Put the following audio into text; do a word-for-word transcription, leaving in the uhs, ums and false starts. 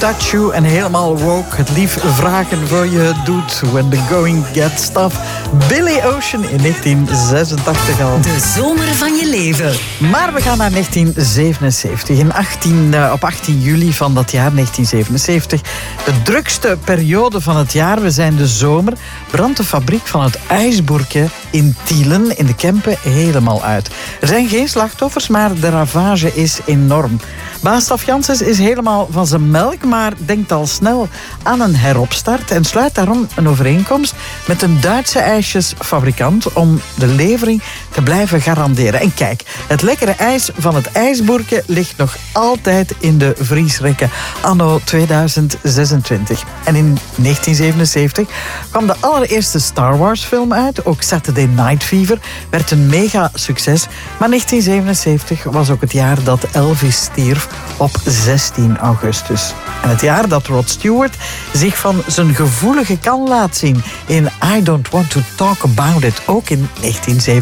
touch you en helemaal woke. Het lief vragen voor je het doet. When the going gets tough. Billy Ocean in negentien zesentachtig al. De zomer van je leven. Maar we gaan naar negentien zevenenzeventig. In achttien, uh, op achttien juli van dat jaar, negentien zevenenzeventig. De drukste periode van het jaar. We zijn de zomer. Brandt de fabriek van het ijsboerke in Tielen in de Kempen helemaal uit. Er zijn geen slachtoffers, maar de ravage is enorm. Baas Staf Janssens is helemaal van zijn melk, maar denkt al snel aan een heropstart en sluit daarom een overeenkomst met een Duitse ijsjesfabrikant om de levering te blijven garanderen. En kijk, het lekkere ijs van het ijsboerke ligt nog altijd in de vriesrekken anno tweeduizend zesentwintig. En in negentien zevenenzeventig kwam de allereerste Star Wars film uit, ook Saturday Night Fever, werd een mega succes. Maar negentien zevenenzeventig was ook het jaar dat Elvis stierf op zestien augustus. En het jaar dat Rod Stewart zich van zijn gevoelige kant laat zien in I Don't Want to Talk About It, ook in negentien zevenenzeventig.